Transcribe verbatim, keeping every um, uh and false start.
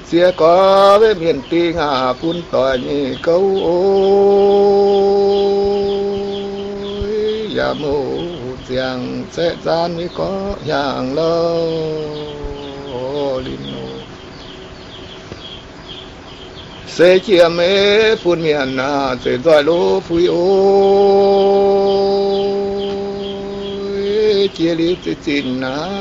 xia có với miền ti ngà phun tòa nhị câu ôi ya mô giang sẽ gian mới có hàng lâu linh sẽ chia mê phun miền à sẽ giỏi lô phui ôi chia lý tự tin à